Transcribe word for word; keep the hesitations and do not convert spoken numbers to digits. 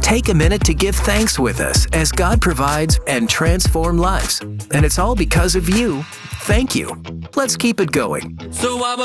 Take a minute to give thanks with us as God provides and transforms lives. And it's all because of you. Thank you. Let's keep it going. So I was